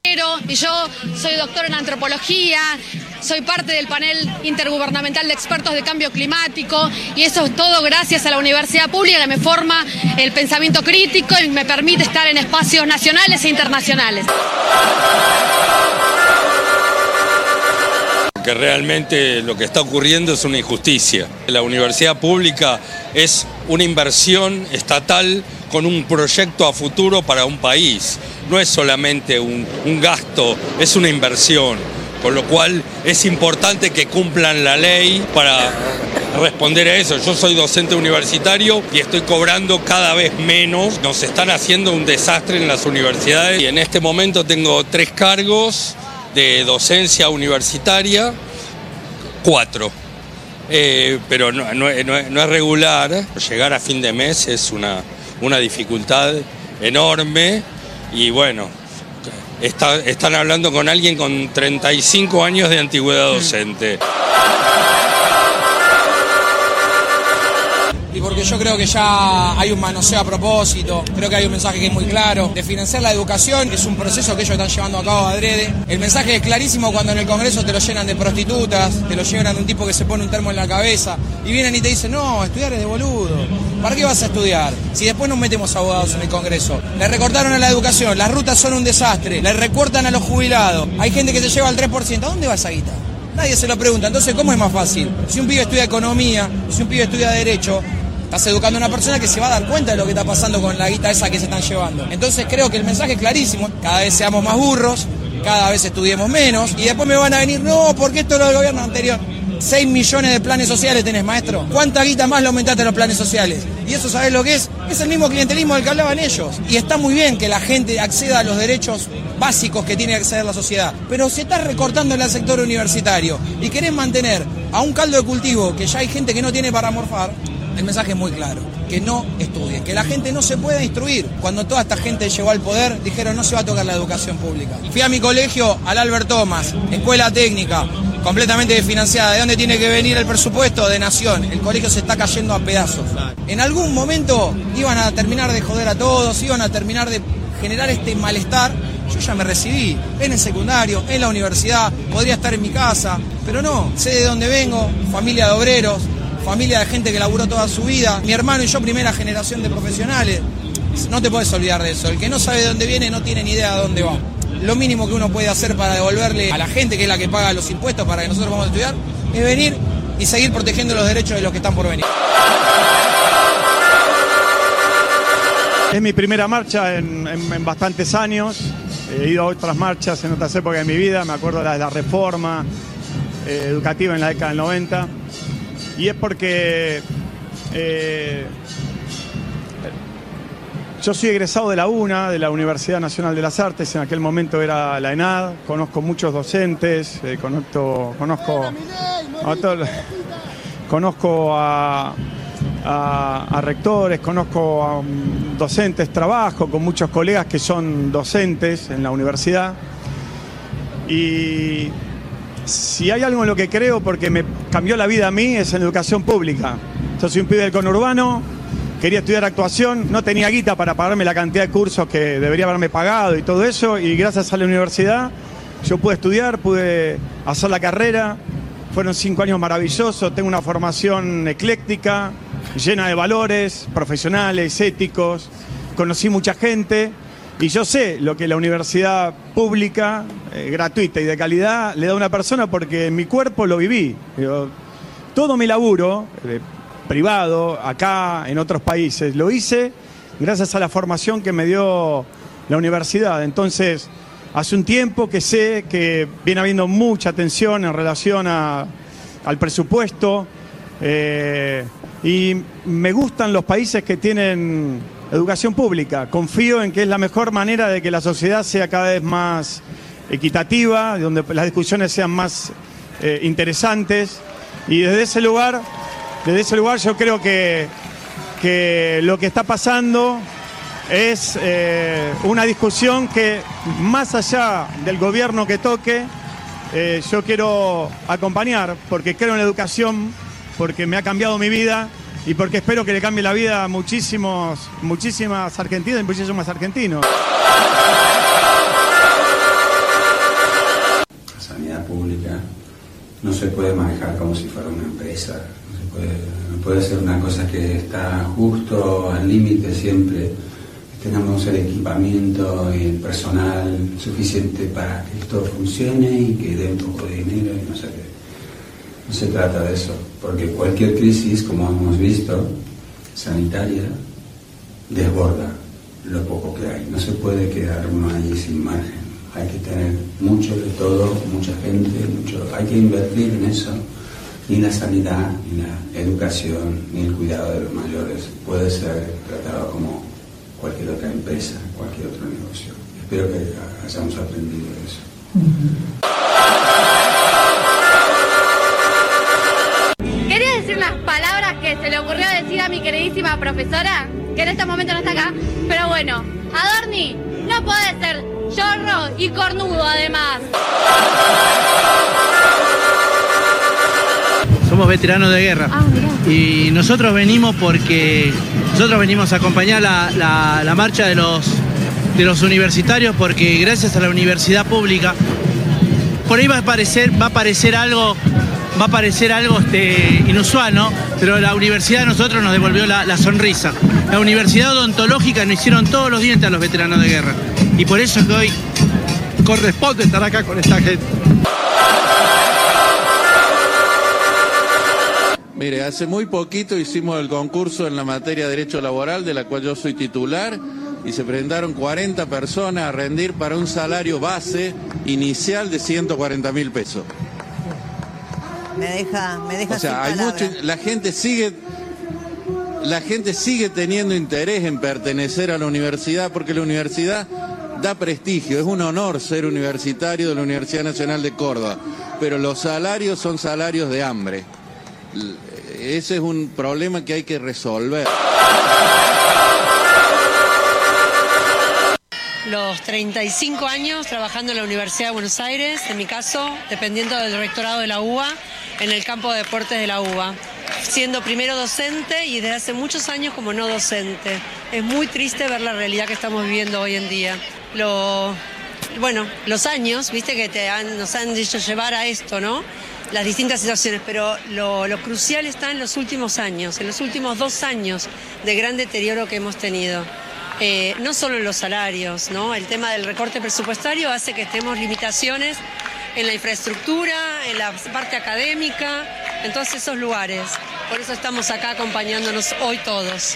Y yo soy doctor en antropología, soy parte del panel intergubernamental de expertos de cambio climático y eso es todo gracias a la universidad pública que me forma el pensamiento crítico y me permite estar en espacios nacionales e internacionales. Que realmente lo que está ocurriendo es una injusticia. La universidad pública es una inversión estatal con un proyecto a futuro para un país. No es solamente un gasto, es una inversión. Con lo cual es importante que cumplan la ley para responder a eso. Yo soy docente universitario y estoy cobrando cada vez menos. Nos están haciendo un desastre en las universidades y en este momento tengo 3 cargos de docencia universitaria, 4. Pero no es regular. Llegar a fin de mes es una dificultad enorme y bueno, están hablando con alguien con 35 años de antigüedad docente. Y porque yo creo que ya hay un manoseo a propósito, creo que hay un mensaje que es muy claro. De financiar la educación es un proceso que ellos están llevando a cabo adrede. El mensaje es clarísimo cuando en el Congreso te lo llenan de prostitutas, te lo llenan de un tipo que se pone un termo en la cabeza y vienen y te dicen, no, estudiar es de boludo. ¿Para qué vas a estudiar? Si después nos metemos abogados en el Congreso. Le recortaron a la educación, las rutas son un desastre, le recortan a los jubilados. Hay gente que se lleva el 3%. ¿A dónde va esa guita? Nadie se lo pregunta. Entonces, ¿cómo es más fácil? Si un pibe estudia economía, si un pibe estudia derecho, estás educando a una persona que se va a dar cuenta de lo que está pasando con la guita esa que se están llevando. Entonces creo que el mensaje es clarísimo. Cada vez seamos más burros, cada vez estudiemos menos. Y después me van a venir, no, porque esto es lo del gobierno anterior. 6 millones de planes sociales tenés, maestro. ¿Cuánta guita más le aumentaste a los planes sociales? Y eso, ¿sabés lo que es? Es el mismo clientelismo del que hablaban ellos. Y está muy bien que la gente acceda a los derechos básicos que tiene que acceder la sociedad. Pero si estás recortando en el sector universitario y querés mantener a un caldo de cultivo que ya hay gente que no tiene para morfar, el mensaje es muy claro, que no estudien, que la gente no se pueda instruir. Cuando toda esta gente llegó al poder, dijeron no se va a tocar la educación pública. Fui a mi colegio, al Albert Thomas, escuela técnica, completamente desfinanciada. ¿De dónde tiene que venir el presupuesto? De Nación. El colegio se está cayendo a pedazos. En algún momento iban a terminar de joder a todos, iban a terminar de generar este malestar. Yo ya me recibí en el secundario, en la universidad, podría estar en mi casa, pero no, sé de dónde vengo, familia de obreros, familia de gente que laburó toda su vida, mi hermano y yo primera generación de profesionales. No te puedes olvidar de eso. El que no sabe de dónde viene no tiene ni idea de dónde va. Lo mínimo que uno puede hacer para devolverle a la gente, que es la que paga los impuestos para que nosotros vamos a estudiar, es venir y seguir protegiendo los derechos de los que están por venir. Es mi primera marcha en bastantes años. He ido a otras marchas en otras épocas de mi vida. Me acuerdo de la reforma educativa en la década del 90. Y es porque yo soy egresado de la UNA, de la Universidad Nacional de las Artes. En aquel momento era la ENAD. Conozco muchos docentes, conozco a rectores, conozco a docentes, trabajo con muchos colegas que son docentes en la universidad. Y si hay algo en lo que creo, porque me cambió la vida a mí, es en educación pública. Yo soy un pibe del conurbano, quería estudiar actuación, no tenía guita para pagarme la cantidad de cursos que debería haberme pagado y todo eso, y gracias a la universidad yo pude estudiar, pude hacer la carrera. Fueron 5 años maravillosos, tengo una formación ecléctica, llena de valores profesionales, éticos, conocí mucha gente y yo sé lo que la universidad pública, gratuita y de calidad, le da a una persona porque en mi cuerpo lo viví. Todo mi laburo, privado, acá, en otros países, lo hice gracias a la formación que me dio la universidad. Entonces, hace un tiempo que sé que viene habiendo mucha tensión en relación al presupuesto y me gustan los países que tienen educación pública. Confío en que es la mejor manera de que la sociedad sea cada vez más equitativa, donde las discusiones sean más interesantes, y desde ese lugar yo creo que lo que está pasando es una discusión que, más allá del gobierno que toque, yo quiero acompañar, porque creo en la educación, porque me ha cambiado mi vida y porque espero que le cambie la vida a muchísimas argentinas y muchísimos argentinos. no se puede manejar como si fuera una empresa. No puede ser una cosa que está justo al límite siempre. Tengamos el equipamiento y el personal suficiente para que esto funcione y que dé un poco de dinero y no sé qué. No se trata de eso, porque cualquier crisis, como hemos visto, sanitaria, desborda lo poco que hay. No se puede quedar uno allí sin margen. Hay que tener mucho de todo, mucha gente, hay que invertir en eso. Ni la sanidad, ni la educación, ni el cuidado de los mayores puede ser tratado como cualquier otra empresa, cualquier otro negocio. Espero que hayamos aprendido eso. Quería decir las palabras que se le ocurrió decir a mi queridísima profesora, que en este momento no está acá, pero bueno, Adorni no puede ser chorro y cornudo además. Somos veteranos de guerra y nosotros venimos a acompañar la marcha de los universitarios, porque gracias a la universidad pública, por ahí va a parecer algo inusual, ¿no? Pero la universidad a nosotros nos devolvió la sonrisa. La universidad odontológica nos hicieron todos los dientes a los veteranos de guerra, y por eso es que hoy corresponde estar acá con esta gente. Mire, hace muy poquito hicimos el concurso en la materia de Derecho Laboral, de la cual yo soy titular, y se presentaron 40 personas a rendir para un salario base inicial de 140.000 pesos. Me deja o sea, hay mucho, la gente sigue teniendo interés en pertenecer a la universidad, porque la universidad da prestigio, es un honor ser universitario de la Universidad Nacional de Córdoba, pero los salarios son salarios de hambre. Ese es un problema que hay que resolver. Los 35 años trabajando en la Universidad de Buenos Aires, en mi caso, dependiendo del rectorado de la UBA, en el campo de deportes de la UBA, siendo primero docente y desde hace muchos años como no docente. Es muy triste ver la realidad que estamos viviendo hoy en día. Los años, viste, que nos han dicho llevar a esto, ¿no? Las distintas situaciones, pero lo crucial está en los últimos años, en los últimos 2 años de gran deterioro que hemos tenido. No solo en los salarios, ¿no? El tema del recorte presupuestario hace que estemos limitaciones en la infraestructura, en la parte académica, en todos esos lugares. Por eso estamos acá acompañándonos hoy todos.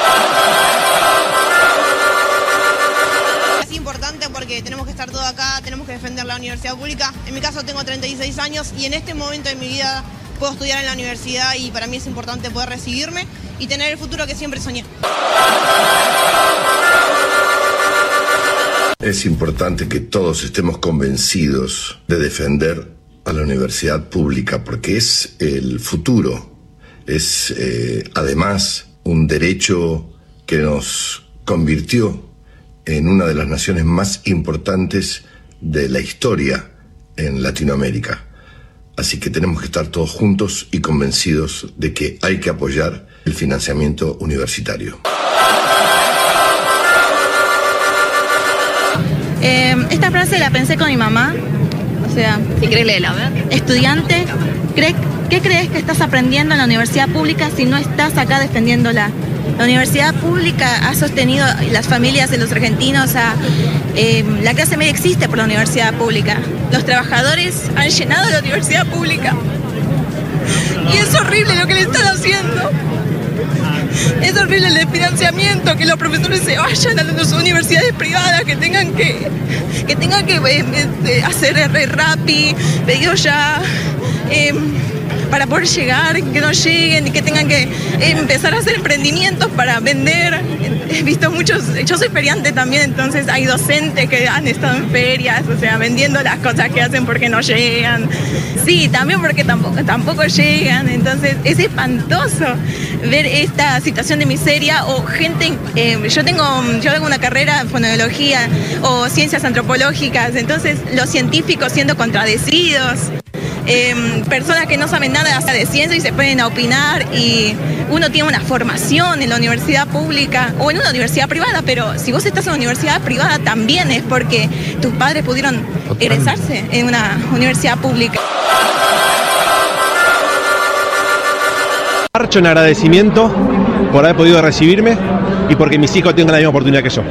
Es importante porque tenemos que estar todos acá, tenemos que defender la universidad pública. En mi caso tengo 36 años y en este momento de mi vida puedo estudiar en la universidad y para mí es importante poder recibirme y tener el futuro que siempre soñé. Es importante que todos estemos convencidos de defender a la universidad pública porque es el futuro, es además un derecho que nos convirtió en una de las naciones más importantes de la historia en Latinoamérica. Así que tenemos que estar todos juntos y convencidos de que hay que apoyar el financiamiento universitario. Esta frase la pensé con mi mamá, o sea, si querés leerla, a ver. Estudiante, ¿qué crees que estás aprendiendo en la universidad pública si no estás acá defendiéndola? La universidad pública ha sostenido las familias de los argentinos, la clase media existe por la universidad pública. Los trabajadores han llenado la universidad pública. Y es horrible lo que le están haciendo. Es horrible el desfinanciamiento, que los profesores se vayan a las universidades privadas, que tengan que hacer Rappi, pedido ya, para poder llegar, que no lleguen y que tengan que empezar a hacer emprendimientos para vender. He visto muchos, yo soy feriante también, entonces hay docentes que han estado en ferias, o sea, vendiendo las cosas que hacen porque no llegan. Sí, también porque tampoco llegan, entonces es espantoso ver esta situación de miseria o gente, yo hago una carrera en fonología o ciencias antropológicas, entonces los científicos siendo contradecidos. Personas que no saben nada de ciencia y se pueden a opinar y uno tiene una formación en la universidad pública o en una universidad privada, pero si vos estás en una universidad privada también es porque tus padres pudieron egresarse en una universidad pública. marcho en agradecimiento por haber podido recibirme y porque mis hijos tengan la misma oportunidad que yo.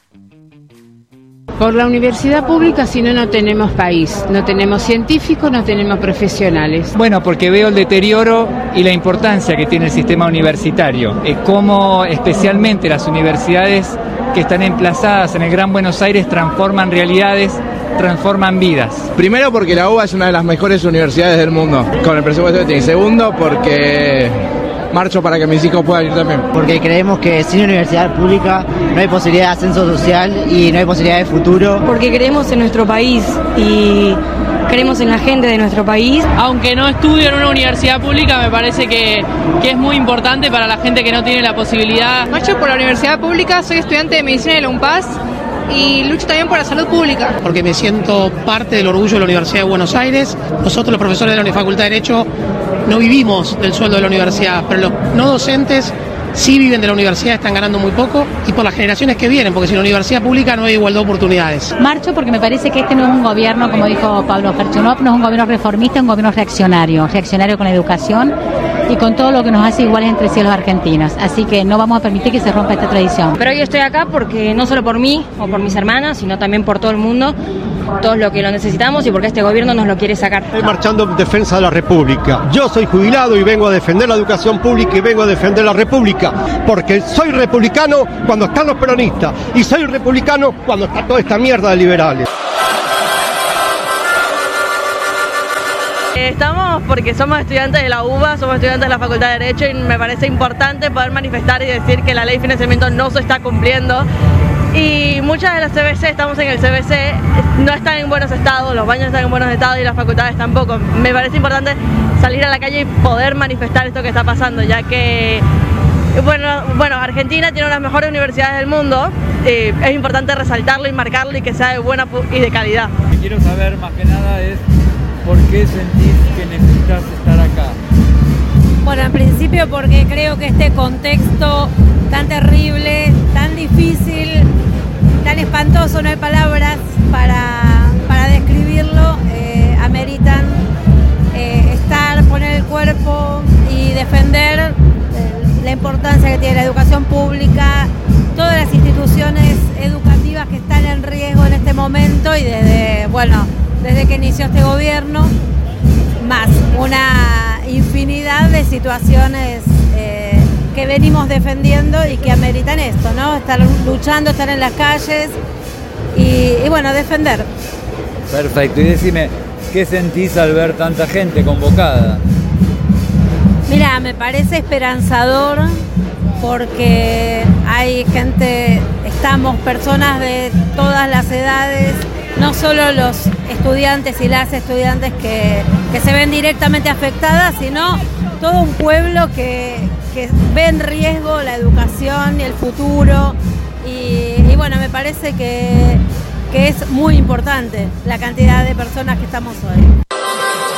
Por la universidad pública, si no, no tenemos país, no tenemos científicos, no tenemos profesionales. Bueno, porque veo el deterioro y la importancia que tiene el sistema universitario, cómo especialmente las universidades que están emplazadas en el Gran Buenos Aires transforman realidades, transforman vidas. Primero porque la UBA es una de las mejores universidades del mundo, con el presupuesto que tiene. Segundo porque marcho para que mis hijos puedan ir también. Porque creemos que sin universidad pública no hay posibilidad de ascenso social y no hay posibilidad de futuro. Porque creemos en nuestro país y creemos en la gente de nuestro país. Aunque no estudio en una universidad pública, me parece que es muy importante para la gente que no tiene la posibilidad. Marcho por la universidad pública, soy estudiante de medicina de la UNPAS y lucho también por la salud pública. Porque me siento parte del orgullo de la Universidad de Buenos Aires. Nosotros, los profesores de la Facultad de Derecho, no vivimos del sueldo de la universidad, pero los no docentes sí viven de la universidad, están ganando muy poco, y por las generaciones que vienen, porque sin la universidad pública no hay igualdad de oportunidades. Marcho porque me parece que este no es un gobierno, como dijo Pablo Gerchunov, no es un gobierno reformista, es un gobierno reaccionario con la educación y con todo lo que nos hace iguales entre sí los argentinos. Así que no vamos a permitir que se rompa esta tradición. Pero hoy estoy acá porque no solo por mí o por mis hermanas, sino también por todo el mundo, todos los que lo necesitamos y porque este gobierno nos lo quiere sacar. Estoy marchando en defensa de la República. Yo soy jubilado y vengo a defender la educación pública y vengo a defender la República, porque soy republicano cuando están los peronistas y soy republicano cuando está toda esta mierda de liberales. Estamos porque somos estudiantes de la UBA, somos estudiantes de la Facultad de Derecho y me parece importante poder manifestar y decir que la ley de financiamiento no se está cumpliendo. Y muchas de las CBC, estamos en el CBC, no están en buenos estados, los baños están en buenos estados y las facultades tampoco. Me parece importante salir a la calle y poder manifestar esto que está pasando, ya que bueno, Argentina tiene una de las mejores universidades del mundo, es importante resaltarlo y marcarlo y que sea de buena y de calidad. Lo que quiero saber más que nada es por qué sentís que necesitas estar acá. Bueno, en principio porque creo que este contexto tan terrible, tan difícil, tan espantoso, no hay palabras para describirlo, ameritan poner el cuerpo y defender la importancia que tiene la educación pública, todas las instituciones educativas que están en riesgo en este momento y desde que inició este gobierno, más una infinidad de situaciones que venimos defendiendo y que ameritan esto, ¿no? Estar luchando, estar en las calles y defender. Perfecto, y decime, ¿qué sentís al ver tanta gente convocada? Mira, me parece esperanzador porque hay gente, estamos personas de todas las edades, no solo los estudiantes y las estudiantes que se ven directamente afectadas, sino todo un pueblo que ve en riesgo la educación y el futuro y me parece que es muy importante la cantidad de personas que estamos hoy.